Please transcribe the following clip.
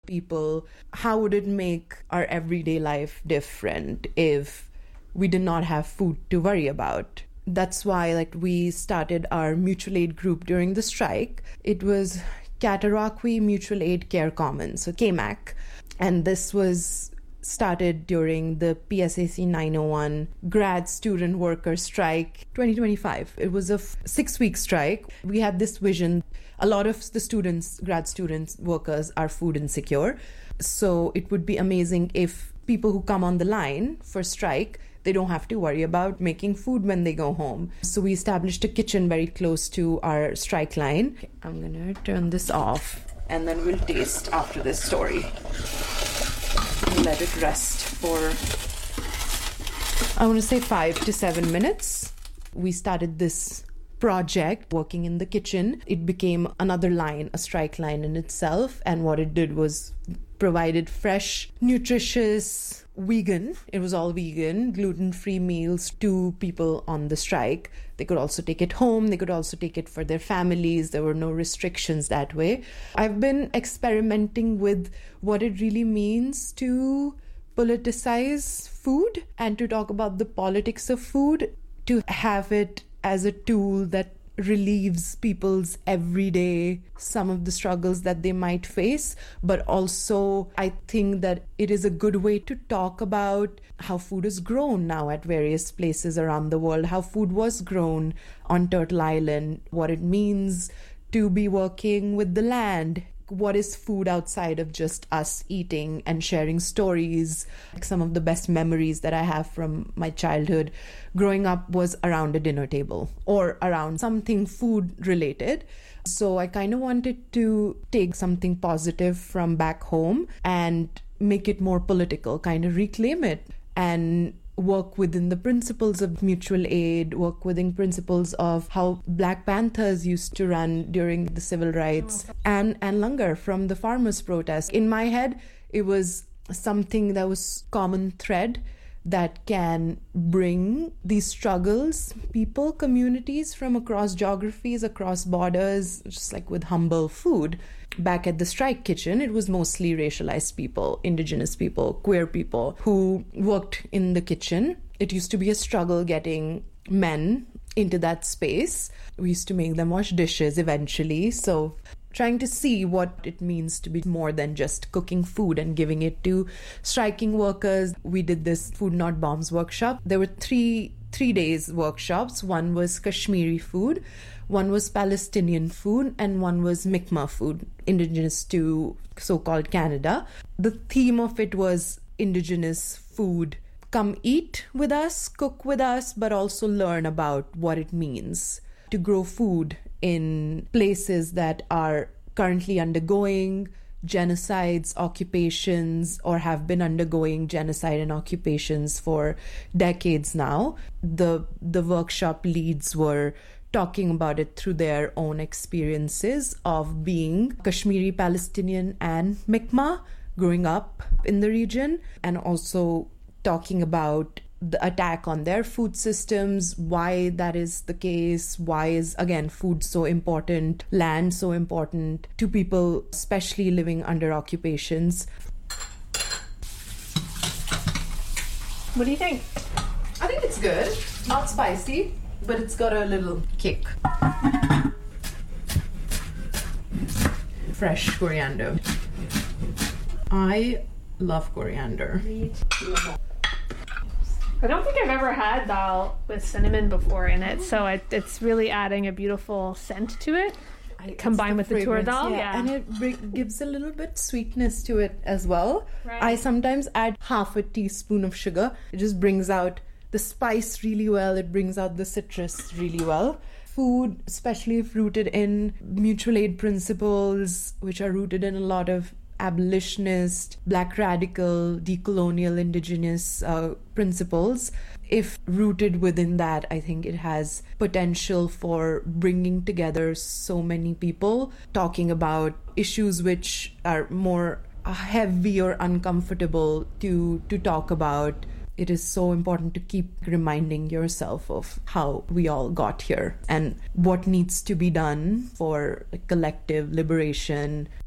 people, how would it make our everyday life different if we did not have food to worry about? That's why we started our mutual aid group during the strike. It was Cataraqui Mutual Aid Care Commons, so KMAC. And this was started during the PSAC 901 grad student worker strike 2025. It was a 6-week strike. We had this vision. A lot of the students, grad students, workers are food insecure. So it would be amazing if people who come on the line for strike, they don't have to worry about making food when they go home. So we established a kitchen very close to our strike line. Okay, I'm going to turn this off and then we'll taste after this story. Let it rest for, I want to say 5 to 7 minutes. We started this project working in the kitchen. It became another line, a strike line in itself. And what it did was provided fresh, nutritious, vegan, it was all vegan, gluten-free meals to people on the strike. They could also take it home. They could also take it for their families. There were no restrictions that way. I've been experimenting with what it really means to politicize food and to talk about the politics of food, to have it as a tool that relieves people's everyday, some of the struggles that they might face. But also, I think that it is a good way to talk about how food is grown now at various places around the world, how food was grown on Turtle Island, what it means to be working with the land. What is food outside of just us eating and sharing stories? Some of the best memories that I have from my childhood growing up was around a dinner table or around something food related. So I kind of wanted to take something positive from back home and make it more political, kind of reclaim it and work within the principles of mutual aid, work within principles of how Black Panthers used to run during the civil rights, and Langar from the farmers' protest. In my head, it was something that was common thread that can bring these struggles, people, communities from across geographies, across borders, just like with humble food. Back at the strike kitchen, it was mostly racialized people, indigenous people, queer people who worked in the kitchen. It used to be a struggle getting men into that space. We used to make them wash dishes eventually. So trying to see what it means to be more than just cooking food and giving it to striking workers. We did this Food Not Bombs workshop. There were three days workshops. One was Kashmiri food, one was Palestinian food, and one was Mi'kmaq food, indigenous to so-called Canada. The theme of it was indigenous food. Come eat with us, cook with us, but also learn about what it means to grow food in places that are currently undergoing genocides, occupations, or have been undergoing genocide and occupations for decades now. The workshop leads were talking about it through their own experiences of being Kashmiri, Palestinian, and Mi'kmaq, growing up in the region, and also talking about the attack on their food systems, why that is the case, why is, again, food so important, land so important to people, especially living under occupations. What do you think? I think it's good. Not spicy, but it's got a little kick. Fresh coriander. I love coriander. I don't think I've ever had dal with cinnamon before in it, so it's really adding a beautiful scent to it, combined with the tur dal. Yeah. And it gives a little bit sweetness to it as well. Right. I sometimes add half a teaspoon of sugar. It just brings out the spice really well. It brings out the citrus really well. Food, especially if rooted in mutual aid principles, which are rooted in a lot of abolitionist, Black radical, decolonial, indigenous principles. If rooted within that, I think it has potential for bringing together so many people, talking about issues which are more heavy or uncomfortable to talk about. It is so important to keep reminding yourself of how we all got here and what needs to be done for collective liberation,